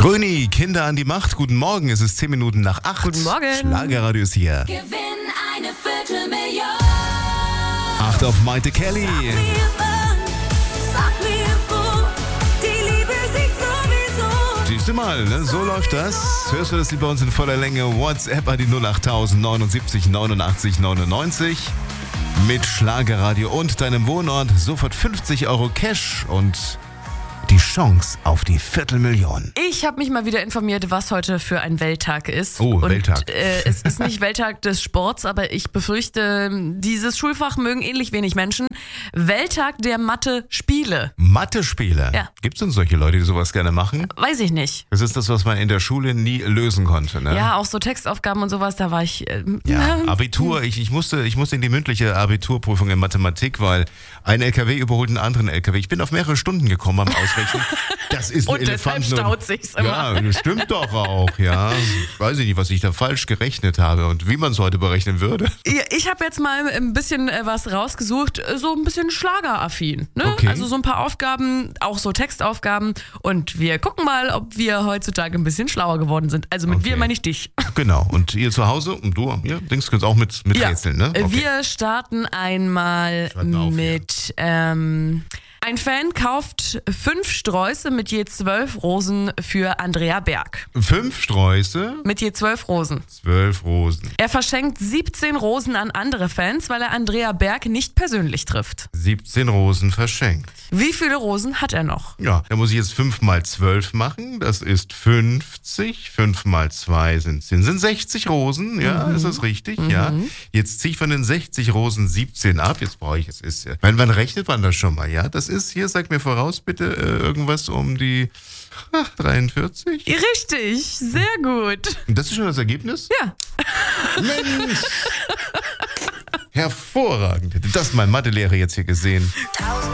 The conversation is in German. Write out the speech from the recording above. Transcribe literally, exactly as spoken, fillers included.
Gröni, Kinder an die Macht. Guten Morgen, es ist zehn Minuten nach acht. Guten Morgen. Schlagerradio ist hier. Gewinn eine Viertelmillion. Acht auf Maite Kelly. Sag mir wann, sag mir wo, die Liebe siegt sowieso. Siehst du mal, ne? So läuft das. Hörst du das Lied bei uns in voller Länge? WhatsApp an die null acht neunundsiebzig neunundachtzig neunundneunzig. Mit Schlagerradio und deinem Wohnort sofort fünfzig Euro Cash und die Chance auf die Viertelmillion. Ich habe mich mal wieder informiert, was heute für ein Welttag ist. Oh, und, Welttag. Äh, es ist nicht Welttag des Sports, aber ich befürchte, dieses Schulfach mögen ähnlich wenig Menschen. Welttag der Mathe-Spiele. Mathe-Spiele? Ja. Gibt es denn solche Leute, die sowas gerne machen? Weiß ich nicht. Das ist das, was man in der Schule nie lösen konnte, ne? Ja, auch so Textaufgaben und sowas, da war ich... Äh, Ja, ne? Abitur, ich, ich, musste, ich musste in die mündliche Abiturprüfung in Mathematik, weil ein L K W überholt einen anderen L K W. Ich bin auf mehrere Stunden gekommen beim Ausrechnen. Das ist ein Und deshalb Elefant. staut sich's immer. Ja, das stimmt doch auch, ja. Ich weiß nicht, was ich da falsch gerechnet habe und wie man es heute berechnen würde. Ja, ich habe jetzt mal ein bisschen äh, was rausgesucht, äh, so ein bisschen schlageraffin. Ne? Okay. Also so ein paar Aufgaben, auch so Textaufgaben. Und wir gucken mal, ob wir heutzutage ein bisschen schlauer geworden sind. Also mit Okay. wir meine ich dich. Genau, und ihr zu Hause und du, ihr denkst jetzt auch mit, mit Ja, Rätseln, ne? Okay. wir starten einmal Schreib mal auf mit... Ähm, ein Fan kauft fünf Sträuße mit je zwölf Rosen für Andrea Berg. Fünf Sträuße, Mit je zwölf Rosen. zwölf Rosen. Er verschenkt siebzehn Rosen an andere Fans, weil er Andrea Berg nicht persönlich trifft. siebzehn Rosen verschenkt. Wie viele Rosen hat er noch? Ja, da muss ich jetzt fünf mal zwölf machen. Das ist fünfzig. fünf mal zwei sind, sind, sind sechzig Rosen. Ja, ist das richtig? Ja. Jetzt ziehe ich von den sechzig Rosen siebzehn ab. Jetzt brauche ich, es ist ja. Wann, wann rechnet man das schon mal? Ja, das ist hier, sag mir voraus bitte, äh, irgendwas um die ach, dreiundvierzig. Richtig, sehr gut. Und das ist schon das Ergebnis? Ja. Mensch! Hervorragend. Hätte das mein Mathelehrer jetzt hier gesehen. Tausend